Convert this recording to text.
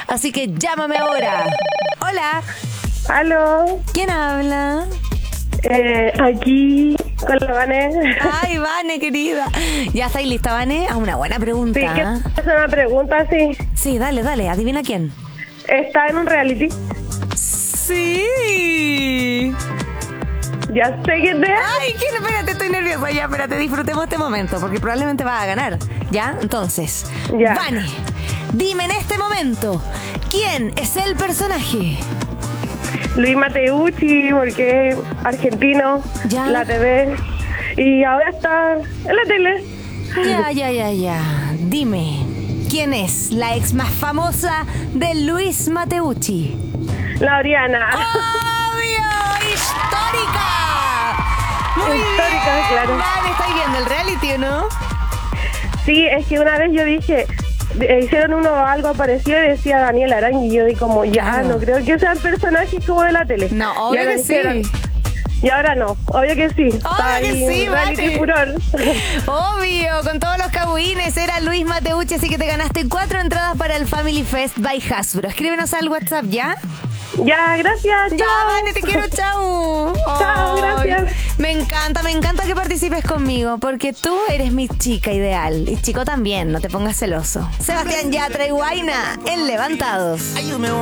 Así que llámame ahora. Hola. Aló, ¿Quién habla? aquí con la Vane. Ay, Vane, querida. ¿Ya estáis lista, Vane? Ah, una buena pregunta. Sí, que es una pregunta, sí. Sí, dale. Adivina quién. ¿Está en un reality? Sí. Ya sé quién es. Ay, espérate, estoy nerviosa. Ya, espérate, disfrutemos este momento, porque probablemente va a ganar. ¿Ya? Entonces, Ya. Vane, dime en este momento, ¿quién es el personaje? Luis Mateucci, porque es argentino, Ya. la TV. Y ahora está en la tele. Ya. Dime, ¿quién es la ex más famosa de Luis Mateucci? La Oriana. ¡Obvio! ¡Histórica! Muy Histórica, bien. claro. Vale, ¿estáis viendo el reality o no? Sí, es que una vez yo dije, hicieron uno algo parecido y decía Daniel Arang y yo di como, ya, Claro. no creo que sean personajes como de la tele. No, Y obvio ahora que hicieron- sí. Y ahora no, obvio que sí. Está que ahí sí, un reality Vane. furor. Obvio, con todos los cabuines, era Luis Mateucci, así que te ganaste 4 entradas para el Family Fest by Hasbro. Escríbenos al WhatsApp, ¿ya? Ya, gracias. Ya, chao. Vane, te quiero, chau. Chao, Ay, gracias. me encanta que participes conmigo, porque tú eres mi chica ideal. Y chico también, no te pongas celoso. Sebastián Yatra y Guaina, en Levantados.